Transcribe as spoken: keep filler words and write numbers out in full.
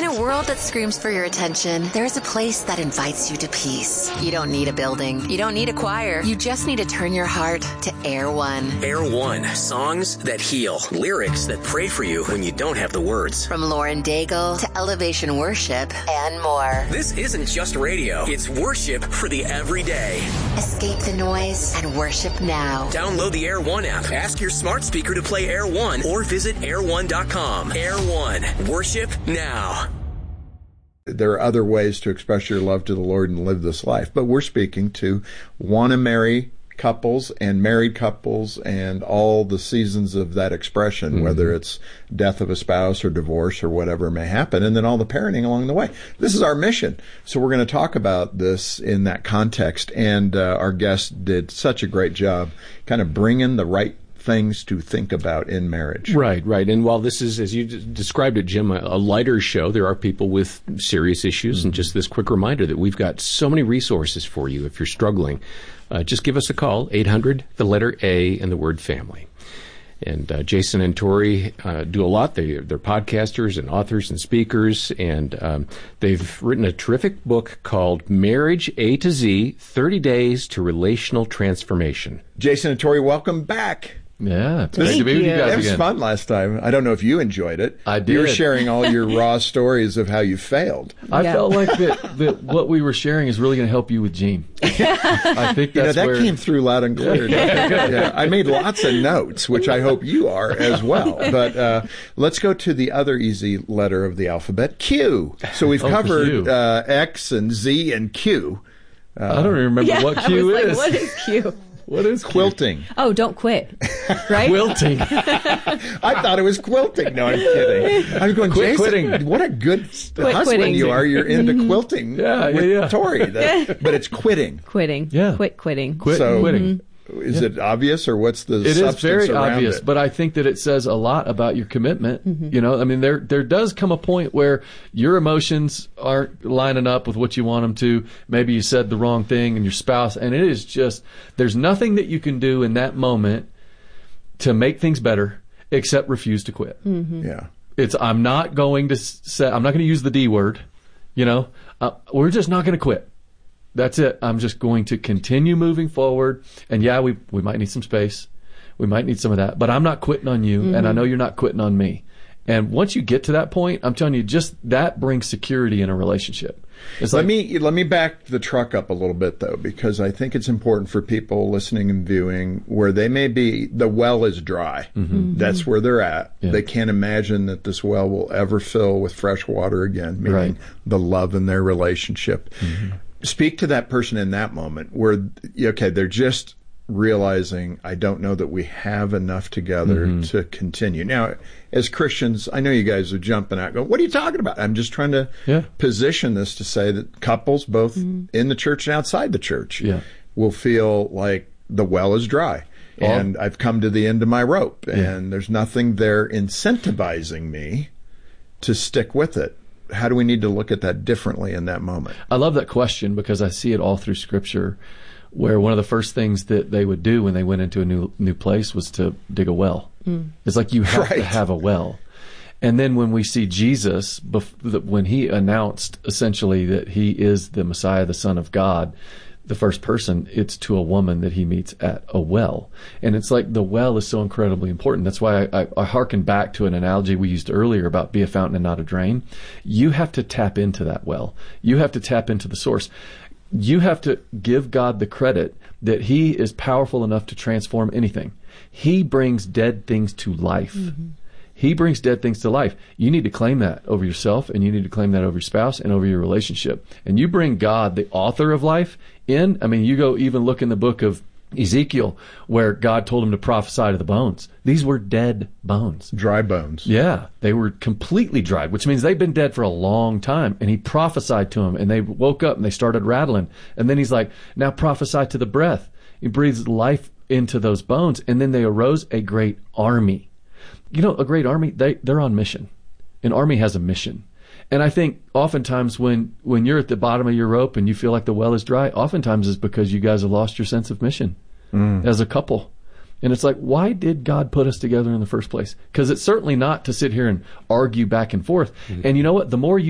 a world that screams for your attention, there's a place that invites you to peace. You don't need a building. You don't need a choir. You just need to turn your heart to Air One. Air One. Songs that heal. Lyrics that pray for you when you don't have the words. From Lauren Daigle to Elevation Worship and more. This isn't just radio. It's worship for the everyday. Escape the noise and worship now. Download the Air One app. Ask your smart speaker to play Air One or visit air one dot com. Air One. Worship now. There are other ways to express your love to the Lord and live this life, but we're speaking to want to marry couples and married couples and all the seasons of that expression, mm-hmm. whether it's death of a spouse or divorce or whatever may happen, and then all the parenting along the way. This is our mission. So we're going to talk about this in that context, and uh, our guest did such a great job kind of bringing the right things to think about in marriage. Right, right. And while this is, as you d- described it, Jim, a, a lighter show, there are people with serious issues. Mm-hmm. And just this quick reminder that we've got so many resources for you if you're struggling. Uh, just give us a call, eight hundred, the letter A, and the word family. And uh, Jason and Tori uh, do a lot. They, they're podcasters and authors and speakers, and um, they've written a terrific book called Marriage A to Z, thirty days to Relational Transformation. Jason and Tori, welcome back. Yeah, it's great to be with you guys again. It was again. fun last time. I don't know if you enjoyed it. I did. You were sharing all your raw stories of how you failed. I yeah. felt like that, that what we were sharing is really going to help you with Gene. I think that's you know, that where... came through loud and clear. Yeah. yeah. I made lots of notes, which I hope you are as well. But uh, let's go to the other easy letter of the alphabet, Q. So we've oh, covered uh, X and Z and Q. Uh, I don't even remember yeah, what Q I was is. Like, what is Q? What is quilting? Oh, don't quit. Right? Quilting. I thought it was quilting. No, I'm kidding. I'm going, Quit Jason, quitting. what a good Quit husband quitting. you are. You're into quilting Yeah, with yeah, yeah. Tori. That, but it's quitting. Quitting. Yeah. Quit quitting. Quit So- quitting. Is Yeah. it obvious, or what's the It is substance very around obvious, it? but I think that it says a lot about your commitment. Mm-hmm. You know, I mean, there there does come a point where your emotions aren't lining up with what you want them to. Maybe you said the wrong thing, and your spouse, and it is just, there's nothing that you can do in that moment to make things better except refuse to quit. Mm-hmm. Yeah. It's, I'm not going to say, I'm not going to use the D word. You know, uh, we're just not going to quit. That's it. I'm just going to continue moving forward. And yeah, we we might need some space. We might need some of that. But I'm not quitting on you, mm-hmm. and I know you're not quitting on me. And once you get to that point, I'm telling you, just that brings security in a relationship. It's let like, me let me back the truck up a little bit, though, because I think it's important for people listening and viewing where they may be, the well is dry. Mm-hmm. Mm-hmm. That's where they're at. Yeah. They can't imagine that this well will ever fill with fresh water again, meaning right. the love in their relationship. Mm-hmm. Speak to that person in that moment where, okay, they're just realizing, I don't know that we have enough together mm-hmm. to continue. Now, as Christians, I know you guys are jumping out going, what are you talking about? I'm just trying to yeah. position this to say that couples, both mm-hmm. in the church and outside the church, yeah. will feel like the well is dry. Oh. And I've come to the end of my rope, yeah. and there's nothing there incentivizing me to stick with it. How do we need to look at that differently in that moment? I love that question because I see it all through Scripture, where one of the first things that they would do when they went into a new new place was to dig a well. Mm. It's like you have right. to have a well. And then when we see Jesus, when he announced essentially that he is the Messiah, the Son of God, the first person, it's to a woman that he meets at a well. And it's like the well is so incredibly important. That's why I, I, I hearken back to an analogy we used earlier about be a fountain and not a drain. You have to tap into that well. You have to tap into the source. You have to give God the credit that he is powerful enough to transform anything. He brings dead things to life. Mm-hmm. He brings dead things to life. You need to claim that over yourself, and you need to claim that over your spouse and over your relationship. And you bring God, the author of life, in. I mean, you go even look in the book of Ezekiel where God told him to prophesy to the bones. These were dead bones. Dry bones. Yeah. They were completely dried, which means they've been dead for a long time. And he prophesied to them, and they woke up and they started rattling. And then he's like, now prophesy to the breath. He breathes life into those bones, and then they arose a great army. You know, a great army, they, they're on mission. An army has a mission. And I think oftentimes when, when you're at the bottom of your rope and you feel like the well is dry, oftentimes it's because you guys have lost your sense of mission mm. as a couple. And it's like, why did God put us together in the first place? Because it's certainly not to sit here and argue back and forth. Mm-hmm. And you know what? The more you